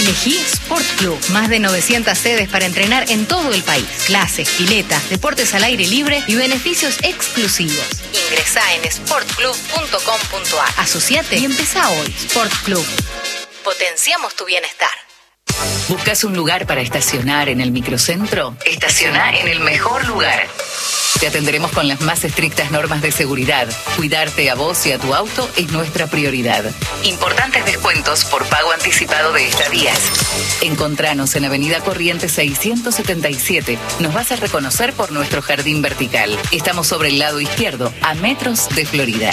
Elegí Sport Club. Más de 900 sedes para entrenar en todo el país. Clases, piletas, deportes al aire libre y beneficios exclusivos. Ingresá en sportclub.com.ar. Asociate y empezá hoy. Sport Club. Potenciamos tu bienestar. ¿Buscas un lugar para estacionar en el microcentro? Estaciona en el mejor lugar. Te atenderemos con las más estrictas normas de seguridad. Cuidarte a vos y a tu auto es nuestra prioridad. Importantes descuentos por pago anticipado de estadías. Encontranos en Avenida Corrientes 677. Nos vas a reconocer por nuestro jardín vertical. Estamos sobre el lado izquierdo, a metros de Florida.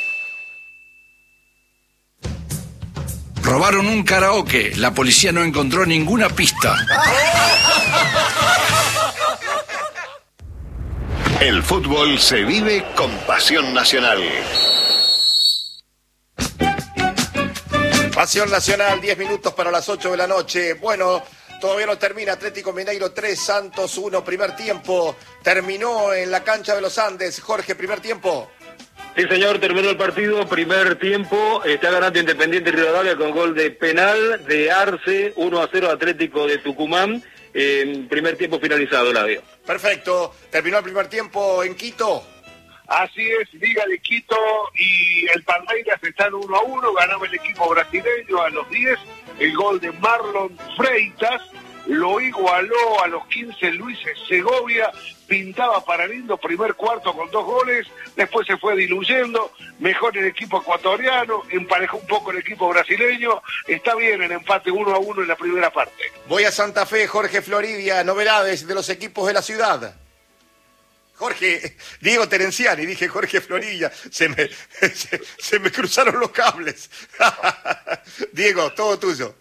Robaron un karaoke. La policía no encontró ninguna pista. El fútbol se vive con pasión nacional. Pasión nacional, 10 minutos para las 8 de la noche. Bueno, todavía no termina. Atlético Mineiro 3, Santos 1, primer tiempo. Terminó en la cancha de los Andes. Jorge, primer tiempo. Sí, señor, terminó el partido, primer tiempo, está ganando Independiente Rivadavia con gol de penal de Arce, 1-0 Atlético de Tucumán, primer tiempo finalizado, Labio. Perfecto, terminó el primer tiempo en Quito. Así es, Liga de Quito y el Palmeiras están 1-1, ganaba el equipo brasileño a los 10, el gol de Marlon Freitas, lo igualó a los 15 Luis Segovia, pintaba para lindo, primer cuarto con 2 goles, después se fue diluyendo, mejor el equipo ecuatoriano, emparejó un poco el equipo brasileño, está bien el empate 1-1 en la primera parte. Voy a Santa Fe, Jorge Floridia, novedades de los equipos de la ciudad. Jorge, Diego Terenciani, dije Jorge Florilla, se me cruzaron los cables. Diego, todo tuyo.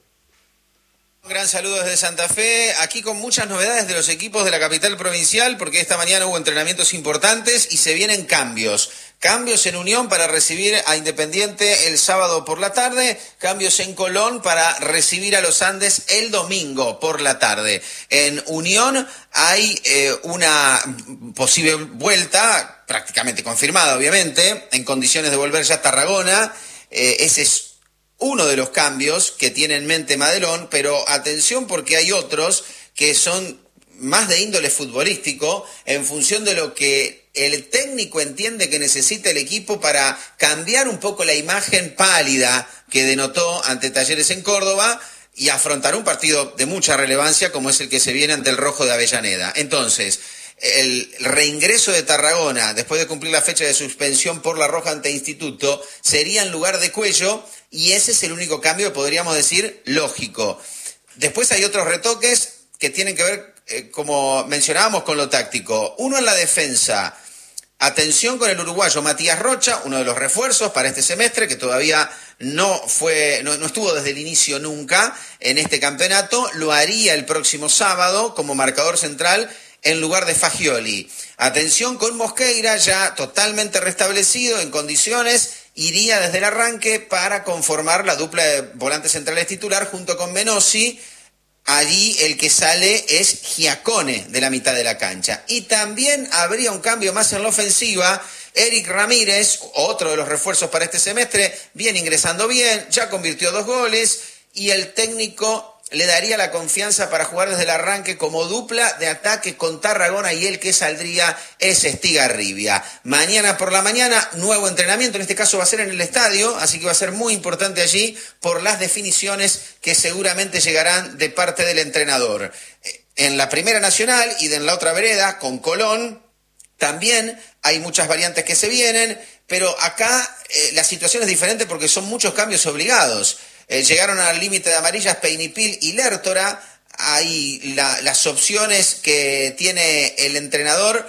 Un gran saludo desde Santa Fe, aquí con muchas novedades de los equipos de la capital provincial, porque esta mañana hubo entrenamientos importantes y se vienen cambios. Cambios en Unión para recibir a Independiente el sábado por la tarde, cambios en Colón para recibir a los Andes el domingo por la tarde. En Unión hay una posible vuelta, prácticamente confirmada obviamente, en condiciones de volver ya a Tarragona, ese es uno de los cambios que tiene en mente Madelón, pero atención porque hay otros que son más de índole futbolístico en función de lo que el técnico entiende que necesita el equipo para cambiar un poco la imagen pálida que denotó ante Talleres en Córdoba y afrontar un partido de mucha relevancia como es el que se viene ante el Rojo de Avellaneda. Entonces, el reingreso de Tarragona después de cumplir la fecha de suspensión por la roja ante Instituto sería en lugar de Cuello y ese es el único cambio que podríamos decir lógico. Después hay otros retoques que tienen que ver, como mencionábamos, con lo táctico. Uno en la defensa. Atención con el uruguayo Matías Rocha, uno de los refuerzos para este semestre, que todavía no estuvo desde el inicio nunca en este campeonato. Lo haría el próximo sábado como marcador central en lugar de Fagioli. Atención con Mosqueira, ya totalmente restablecido, en condiciones, iría desde el arranque para conformar la dupla de volantes centrales titular junto con Menossi. Allí el que sale es Giacone de la mitad de la cancha. Y también habría un cambio más en la ofensiva. Eric Ramírez, otro de los refuerzos para este semestre, viene ingresando bien, ya convirtió 2 goles y el técnico le daría la confianza para jugar desde el arranque como dupla de ataque con Tarragona y el que saldría es Estigarribia. Mañana por la mañana, nuevo entrenamiento, en este caso va a ser en el estadio, así que va a ser muy importante allí por las definiciones que seguramente llegarán de parte del entrenador. En la Primera Nacional y en la otra vereda, con Colón, también hay muchas variantes que se vienen, pero acá la situación es diferente porque son muchos cambios obligados. Llegaron al límite de amarillas Peinipil y Lertora. Ahí las opciones que tiene el entrenador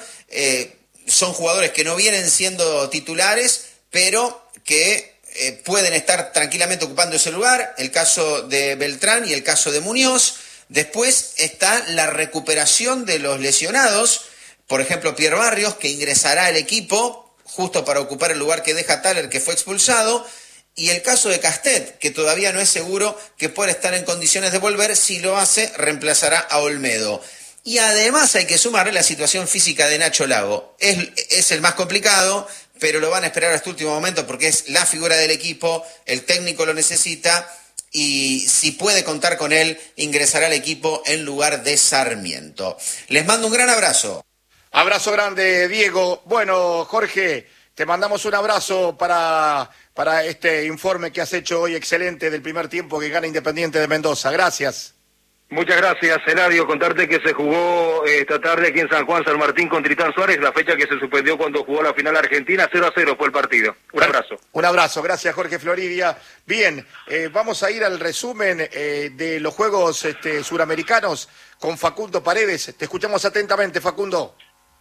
son jugadores que no vienen siendo titulares, pero que pueden estar tranquilamente ocupando ese lugar. El caso de Beltrán y el caso de Muñoz. Después está la recuperación de los lesionados. Por ejemplo, Pierre Barrios, que ingresará al equipo justo para ocupar el lugar que deja Thaler, que fue expulsado. Y el caso de Castet, que todavía no es seguro que pueda estar en condiciones de volver. Si lo hace, reemplazará a Olmedo. Y además hay que sumarle la situación física de Nacho Lago. Es el más complicado, pero lo van a esperar hasta último momento porque es la figura del equipo, el técnico lo necesita y si puede contar con él, ingresará al equipo en lugar de Sarmiento. Les mando un gran abrazo. Abrazo grande, Diego. Bueno, Jorge, te mandamos un abrazo para este informe que has hecho hoy, excelente, del primer tiempo que gana Independiente de Mendoza. Gracias. Muchas gracias, Eladio. Contarte que se jugó esta tarde aquí en San Juan, San Martín, con Tritán Suárez, la fecha que se suspendió cuando jugó la final Argentina. 0-0 fue el partido. Un abrazo. Un abrazo, gracias, Jorge Floridia. Bien, vamos a ir al resumen de los Juegos Suramericanos con Facundo Paredes. Te escuchamos atentamente, Facundo.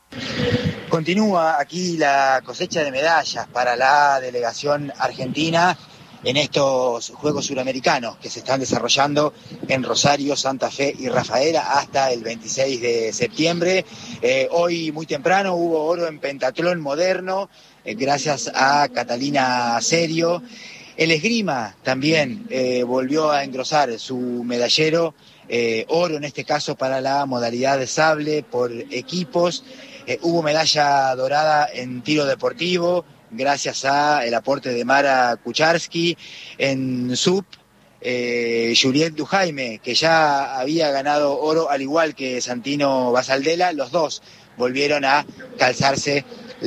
Continúa aquí la cosecha de medallas para la delegación argentina en estos Juegos Suramericanos que se están desarrollando en Rosario, Santa Fe y Rafaela hasta el 26 de septiembre. Hoy muy temprano hubo oro en pentatlón moderno, gracias a Catalina Serio. El esgrima también volvió a engrosar su medallero, oro en este caso para la modalidad de sable por equipos. Hubo medalla dorada en tiro deportivo, gracias a el aporte de Mara Kucharski. En SUP, Juliette Dujaime, que ya había ganado oro al igual que Santino Basaldela, los dos volvieron a calzarse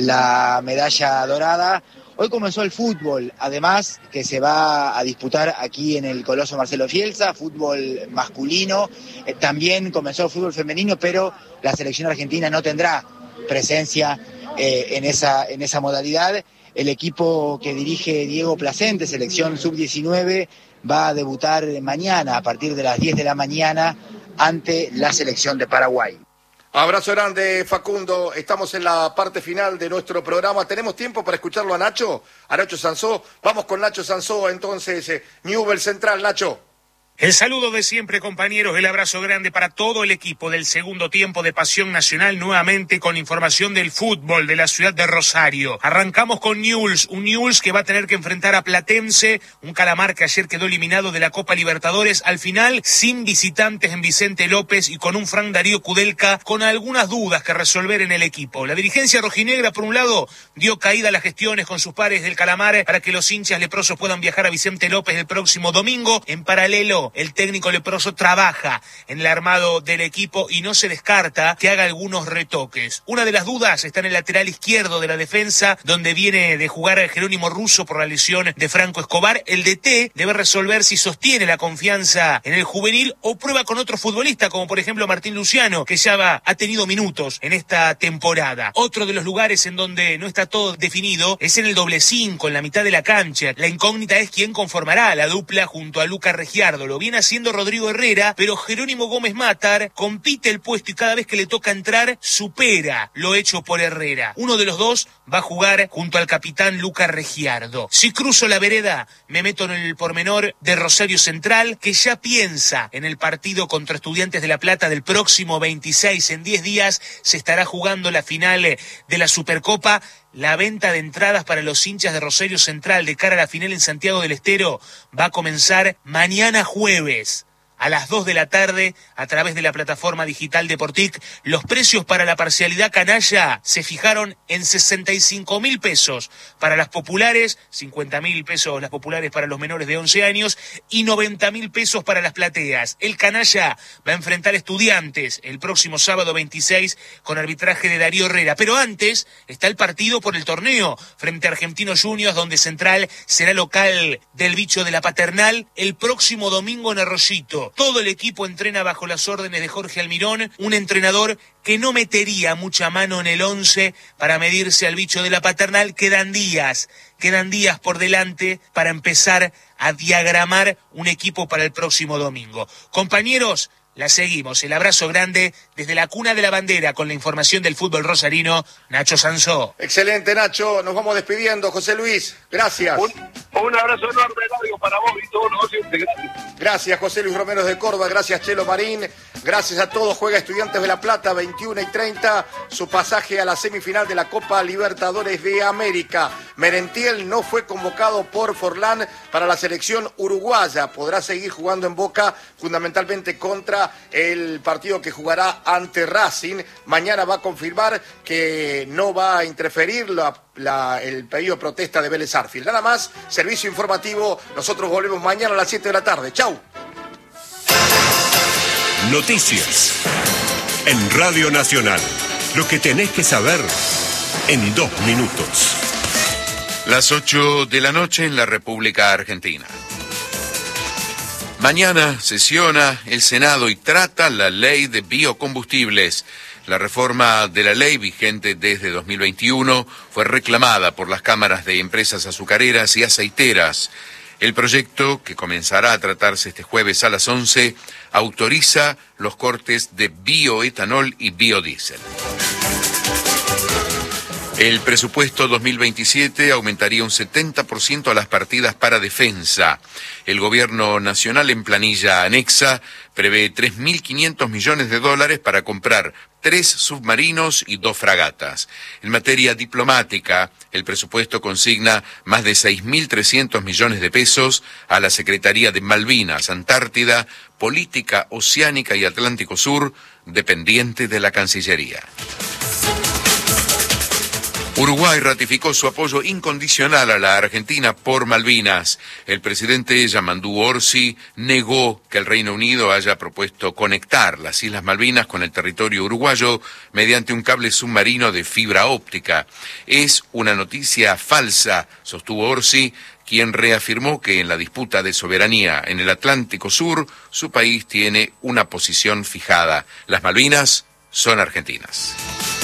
la medalla dorada. Hoy comenzó el fútbol, además, que se va a disputar aquí en el Coloso Marcelo Fielza, fútbol masculino. También comenzó el fútbol femenino, pero la selección argentina no tendrá presencia en esa modalidad. El equipo que dirige Diego Placente, selección sub-19, va a debutar mañana a partir de las 10 de la mañana ante la selección de Paraguay. Abrazo grande, Facundo. Estamos en la parte final de nuestro programa. ¿Tenemos tiempo para escucharlo a Nacho Sanzó? Vamos con Nacho Sanzó, entonces, Newell's Central. Nacho. El saludo de siempre, compañeros, el abrazo grande para todo el equipo del segundo tiempo de Pasión Nacional, nuevamente con información del fútbol de la ciudad de Rosario. Arrancamos con Newell's, un Newell's que va a tener que enfrentar a Platense, un Calamar que ayer quedó eliminado de la Copa Libertadores, al final sin visitantes en Vicente López y con un Frank Darío Kudelka con algunas dudas que resolver en el equipo. La dirigencia rojinegra, por un lado, dio caída a las gestiones con sus pares del Calamar para que los hinchas leprosos puedan viajar a Vicente López el próximo domingo. En paralelo, el técnico leproso trabaja en el armado del equipo y no se descarta que haga algunos retoques. Una de las dudas está en el lateral izquierdo de la defensa, donde viene de jugar Jerónimo Russo por la lesión de Franco Escobar. El DT debe resolver si sostiene la confianza en el juvenil o prueba con otro futbolista, como por ejemplo Martín Luciano, que ya ha tenido minutos en esta temporada. Otro de los lugares en donde no está todo definido es en el doble 5, en la mitad de la cancha. La incógnita es quién conformará la dupla junto a Luca Regiardo. Lo viene haciendo Rodrigo Herrera, pero Jerónimo Gómez Matar compite el puesto y cada vez que le toca entrar supera lo hecho por Herrera. Uno de los dos va a jugar junto al capitán Luca Regiardo. Si cruzo la vereda, me meto en el pormenor de Rosario Central, que ya piensa en el partido contra Estudiantes de La Plata del próximo 26. En 10 días se estará jugando la final de la Supercopa. La venta de entradas para los hinchas de Rosario Central de cara a la final en Santiago del Estero va a comenzar mañana jueves a las 2 de la tarde a través de la plataforma digital de Portic. Los precios para la parcialidad canalla se fijaron en 65.000 pesos para las populares, 50.000 pesos las populares para los menores de 11 años y 90.000 pesos para las plateas. El canalla va a enfrentar Estudiantes el próximo sábado 26 con arbitraje de Darío Herrera. Pero antes está el partido por el torneo frente a Argentinos Juniors, donde Central será local del bicho de la Paternal el próximo domingo en Arroyito. Todo el equipo entrena bajo las órdenes de Jorge Almirón, un entrenador que no metería mucha mano en el 11 para medirse al bicho de la Paternal. Quedan días por delante para empezar a diagramar un equipo para el próximo domingo. Compañeros, la seguimos. El abrazo grande desde la cuna de la bandera con la información del fútbol rosarino, Nacho Sanzó. Excelente, Nacho. Nos vamos despidiendo. José Luis, gracias. Un abrazo enorme, Eladio, para vos y todos los oyentes. Gracias. Gracias, José Luis Romero de Córdoba. Gracias, Chelo Marín. Gracias a todos. Juega Estudiantes de La Plata, 21:30. Su pasaje a la semifinal de la Copa Libertadores de América. Merentiel no fue convocado por Forlán para la selección uruguaya. Podrá seguir jugando en Boca, fundamentalmente contra el partido que jugará ante Racing. Mañana va a confirmar que no va a interferir el pedido de protesta de Vélez Sarsfield. Nada más, servicio informativo. Nosotros volvemos mañana a las 7 de la tarde. ¡Chau! Noticias en Radio Nacional. Lo que tenés que saber en 2 minutos. Las 8 de la noche en la República Argentina. Mañana sesiona el Senado y trata la ley de biocombustibles. La reforma de la ley vigente desde 2021 fue reclamada por las cámaras de empresas azucareras y aceiteras. El proyecto, que comenzará a tratarse este jueves a las 11, autoriza los cortes de bioetanol y biodiesel. El presupuesto 2027 aumentaría un 70% a las partidas para defensa. El gobierno nacional en planilla anexa prevé $3.500 millones para comprar 3 submarinos y 2 fragatas. En materia diplomática, el presupuesto consigna más de 6.300 millones de pesos a la Secretaría de Malvinas, Antártida, Política Oceánica y Atlántico Sur, dependiente de la Cancillería. Uruguay ratificó su apoyo incondicional a la Argentina por Malvinas. El presidente Yamandú Orsi negó que el Reino Unido haya propuesto conectar las Islas Malvinas con el territorio uruguayo mediante un cable submarino de fibra óptica. Es una noticia falsa, sostuvo Orsi, quien reafirmó que en la disputa de soberanía en el Atlántico Sur, su país tiene una posición fijada. Las Malvinas son argentinas.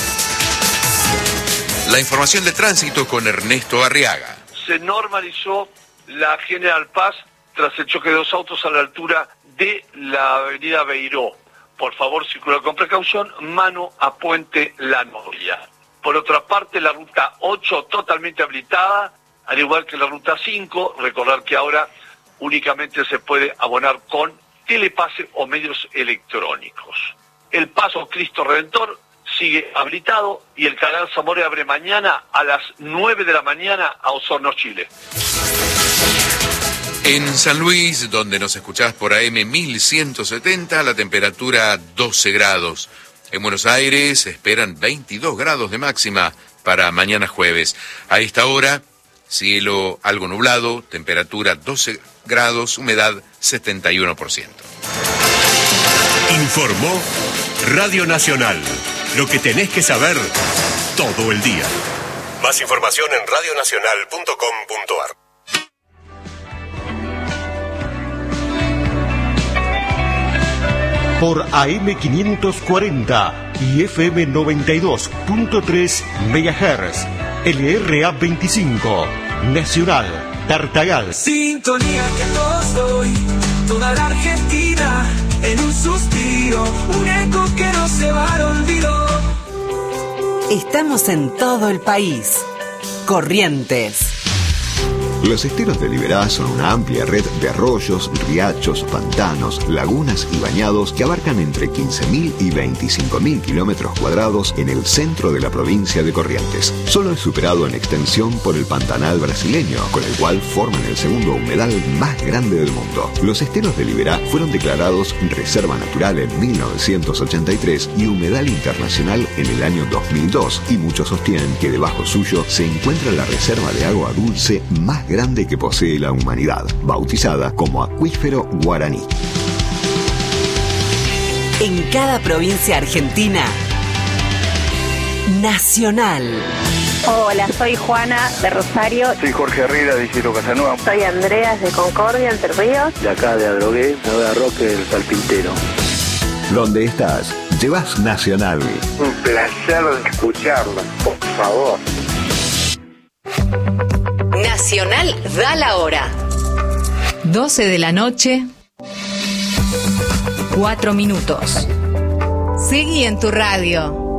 La información de tránsito con Ernesto Arriaga. Se normalizó la General Paz tras el choque de 2 autos a la altura de la avenida Beiró. Por favor, circular con precaución, mano a Puente La Noria. Por otra parte, la ruta 8 totalmente habilitada, al igual que la ruta 5. Recordar que ahora únicamente se puede abonar con telepase o medios electrónicos. El paso Cristo Redentor sigue habilitado y el canal Zamora abre mañana a las 9 de la mañana a Osorno, Chile. En San Luis, donde nos escuchás por AM 1170, la temperatura 12 grados. En Buenos Aires se esperan 22 grados de máxima para mañana jueves. A esta hora, cielo algo nublado, temperatura 12 grados, humedad 71%. Informó Radio Nacional. Lo que tenés que saber todo el día. Más información en radionacional.com.ar. Por AM 540 y FM 92.3 MHz. LRA 25. Nacional. Tartagal. Sintonía que todos doy. Toda la Argentina en un suspiro. Un eco que no se va al olvido. Estamos en todo el país. Corrientes. Los esteros de Liberá son una amplia red de arroyos, riachos, pantanos, lagunas y bañados que abarcan entre 15.000 y 25.000 kilómetros cuadrados en el centro de la provincia de Corrientes. Solo es superado en extensión por el Pantanal brasileño, con el cual forman el segundo humedal más grande del mundo. Los esteros de Liberá fueron declarados Reserva Natural en 1983 y Humedal Internacional en el año 2002, y muchos sostienen que debajo suyo se encuentra la reserva de agua dulce más grande que posee la humanidad, bautizada como Acuífero Guaraní. En cada provincia argentina, Nacional. Hola, soy Juana de Rosario. Soy Jorge Herrera de Isidro Casanova. Soy Andreas de Concordia, Entre Ríos. De acá de Adrogué, Nueva Roque del Salpintero. Donde estás, llevas Nacional. Un placer escucharla, por favor. Nacional da la hora. 12 de la noche, 4 minutos. Seguí en tu radio.